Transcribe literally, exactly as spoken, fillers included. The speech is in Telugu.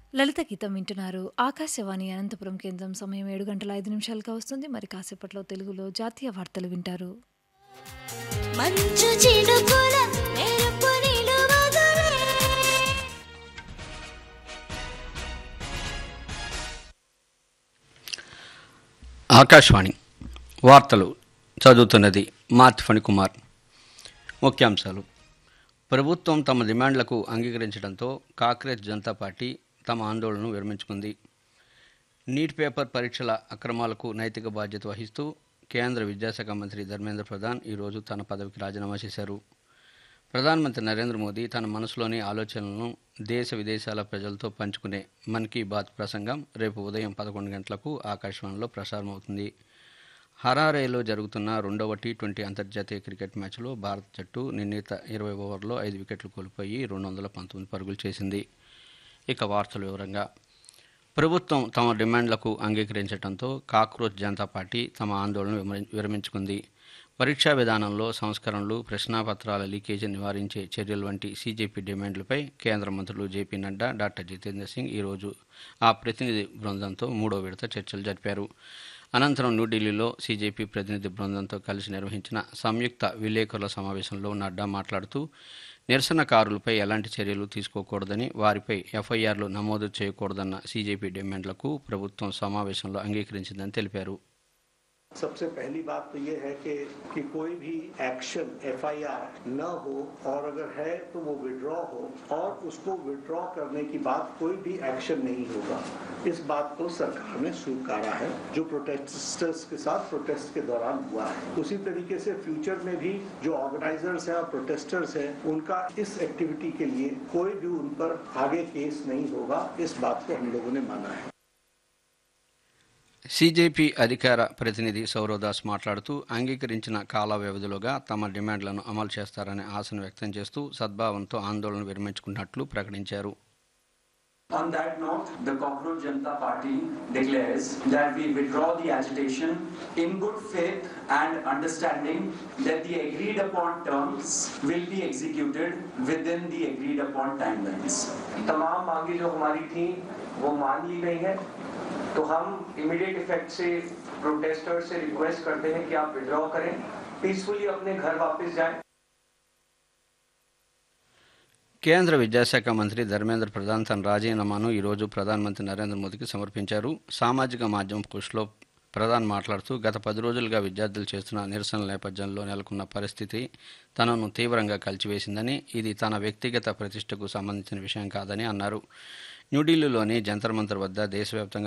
లలిత గీతం వింటున్నారు. ఆకాశవాణి అనంతపురం కేంద్రం. సమయం ఏడు గంటల ఐదు నిమిషాలుగా వస్తుంది. మరి కాసేపట్లో తెలుగులో జాతీయ వార్తలు వింటారు. మంచు చినుకుల మెరుపు నిలువగలే. ఆకాశవాణి వార్తలు చదువుతున్నది మార్తి ఫణికుమార్. ముఖ్యాంశాలు: ప్రభుత్వం తమ డిమాండ్లకు అంగీకరించడంతో కాంగ్రెస్ జనతా పార్టీ తమ ఆందోళనను విరమించుకుంది. నీట్ పేపర్ పరీక్షల అక్రమాలకు నైతిక బాధ్యత వహిస్తూ కేంద్ర విద్యాశాఖ మంత్రి ధర్మేంద్ర ప్రధాన్ ఈరోజు తన పదవికి రాజీనామా చేశారు. ప్రధానమంత్రి నరేంద్ర మోదీ తన మనసులోని ఆలోచనలను దేశ విదేశాల ప్రజలతో పంచుకునే మన్ కీ బాత్ ప్రసంగం రేపు ఉదయం పదకొండు గంటలకు ఆకాశవాణిలో ప్రసారమవుతుంది. హరారేలో జరుగుతున్న రెండవ టీ ట్వంటీ అంతర్జాతీయ క్రికెట్ మ్యాచ్లో భారత జట్టు నిర్ణీత ఇరవై ఓవర్లో ఐదు వికెట్లు కోల్పోయి రెండు వందల పంతొమ్మిది పరుగులు చేసింది. ఇక వార్తల వివరంగా: ప్రభుత్వం తమ డిమాండ్లకు అంగీకరించడంతో కాక్రోచ్ జనతా పార్టీ తమ ఆందోళన విరమించుకుంది. పరీక్షా విధానంలో సంస్కరణలు, ప్రశ్నాపత్రాల లీకేజీ నివారించే చర్యలు వంటి సీజేపీ డిమాండ్లపై కేంద్ర మంత్రులు జేపీ నడ్డా, డాక్టర్ జితేంద్ర సింగ్ ఈరోజు ఆ ప్రతినిధి బృందంతో మూడో విడత చర్చలు జరిపారు. అనంతరం న్యూఢిల్లీలో సీజేపీ ప్రతినిధి బృందంతో కలిసి నిర్వహించిన సంయుక్త విలేకరుల సమావేశంలో నడ్డా మాట్లాడుతూ, నిరసనకారులపై ఎలాంటి చర్యలు తీసుకోకూడదని, వారిపై ఎఫ్ఐఆర్లు నమోదు చేయకూడదన్న సీజేపీ డిమాండ్లకు ప్రభుత్వం సమావేశంలో అంగీకరించిందని తెలిపారు. सबसे पहली बात तो ये है कि कि कोई भी एक्शन एफआईआर न हो, और अगर है तो वो विड्रॉ हो, और उसको विड्रॉ करने की बात कोई भी एक्शन नहीं होगा। इस बात को सरकार ने स्वीकारा है, जो प्रोटेस्टर्स के साथ प्रोटेस्ट के दौरान हुआ है। उसी तरीके से फ्यूचर में भी जो ऑर्गेनाइजर्स हैं और प्रोटेस्टर्स हैं, उनका इस एक्टिविटी के लिए कोई भी उन पर आगे केस नहीं होगा। इस बात को हम लोगों ने माना है। సీజేపీ అధికార ప్రతినిధి సౌరవదాస్ మాట్లాడుతూ, అంగీకరించిన కాల వ్యవధిలోగా తమ డిమాండ్లను అమలు చేస్తారనే ఆశను వ్యక్తం చేస్తూ సద్భావంతో ఆందోళన విరమించుకున్నట్లు ప్రకటించారు. On that note, the Cockroach Janata Party declares that we withdraw the agitation in good faith and understanding that the agreed upon terms will be executed within the agreed upon timelines. तमाम मांगे जो हमारी थी वो मान ली गई है, तो हम इमीडिएट इफेक्ट से प्रोटेस्टर्स से रिक्वेस्ट करते हैं कि आप विड्रॉ करें, पीसफुली अपने घर वापस जाएं। కేంద్ర విద్యాశాఖ మంత్రి ధర్మేంద్ర ప్రధాన్ తన రాజీనామాను ఈరోజు ప్రధానమంత్రి నరేంద్ర మోదీకి సమర్పించారు. సామాజిక మాధ్యమం పోస్టులో ప్రధాన్ మాట్లాడుతూ, గత పది రోజులుగా విద్యార్థులు చేస్తున్న నిరసనల నేపథ్యంలో నెలకొన్న పరిస్థితి తనను తీవ్రంగా కలిచివేసిందని, ఇది తన వ్యక్తిగత ప్రతిష్టకు సంబంధించిన విషయం కాదని అన్నారు. న్యూఢిల్లీలోని జంతర్ మంతర్ వద్ద దేశవ్యాప్తంగా